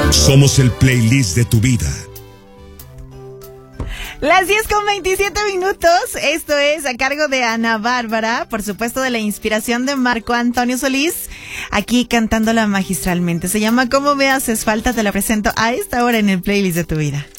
Somos el playlist de tu vida. Las 10:27. Esto es a cargo de Ana Bárbara, por supuesto de la inspiración de Marco Antonio Solís, aquí cantándola magistralmente. Se llama Cómo me haces falta, te la presento a esta hora en el playlist de tu vida.